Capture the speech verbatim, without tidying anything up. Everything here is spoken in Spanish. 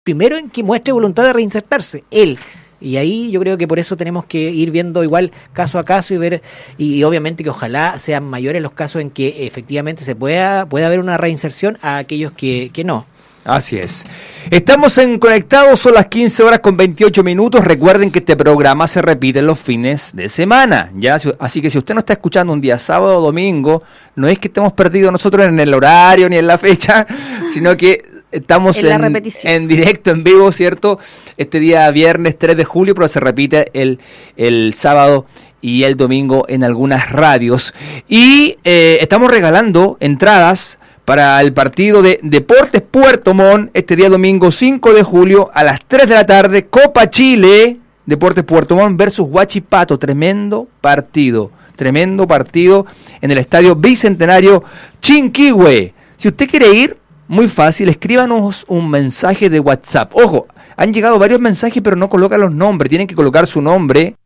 primero en que muestre voluntad de reinsertarse, él. Y ahí yo creo que por eso tenemos que ir viendo igual caso a caso y ver, y, y obviamente que ojalá sean mayores los casos en que efectivamente se pueda, pueda haber una reinserción a aquellos que, que no. Así es. Estamos en Conectados, son las quince horas con veintiocho minutos. Recuerden que este programa se repite los fines de semana, ¿ya? Así que si usted no está escuchando un día sábado o domingo, no es que estemos perdidos nosotros en el horario ni en la fecha, sino que estamos en, en, en directo, en vivo, ¿cierto? Este día viernes tres de julio, pero se repite el, el sábado y el domingo en algunas radios. Y eh, estamos regalando entradas para el partido de Deportes Puerto Montt, este día domingo cinco de julio a las tres de la tarde, Copa Chile, Deportes Puerto Montt versus Huachipato, tremendo partido, tremendo partido en el Estadio Bicentenario Chinquihue. Si usted quiere ir, muy fácil, escríbanos un mensaje de WhatsApp. Ojo, han llegado varios mensajes pero no colocan los nombres, tienen que colocar su nombre